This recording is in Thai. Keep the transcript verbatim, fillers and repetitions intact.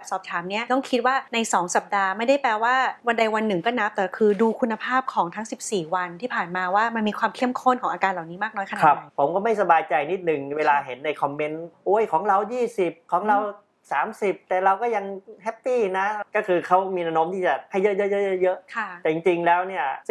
สอบถามเนี้ยต้องคิดว่าในสองสัปดาห์ไม่ได้แปลว่าวันใดวันหนึ่งก็นับแต่คือดูคุณภาพของทั้งสิบสี่วันที่ผ่านมาว่ามันมีความเข้มข้นของอาการเหล่านี้มากน้อยขนาดไหนผมก็ไม่สบายใจนิดนึงเวลาเห็นในคอมเมนต์โอ้ยของเรายี่สิบของเราสามสิบแต่เราก็ยังแฮปปี้นะก็คือเขามีแนวโน้มที่จะให้เยอะๆๆๆแต่จริงๆแล้วเนี่ย